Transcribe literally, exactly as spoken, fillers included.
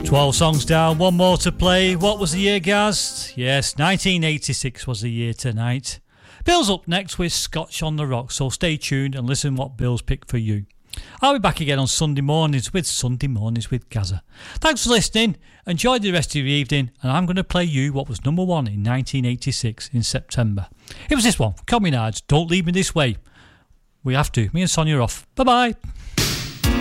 twelve songs down, one more to play. What was the year, Gaz? Yes, nineteen eighty-six was the year tonight. Bill's up next with Scotch on the Rocks, so stay tuned and listen what Bill's picked for you. I'll be back again on Sunday mornings with Sunday Mornings with Gazza. Thanks for listening, enjoy the rest of your evening, and I'm going to play you what was number one in nineteen eighty-six in September. It was this one, Communards, Don't Leave Me This Way. We have to, me and Sonia are off. Bye bye.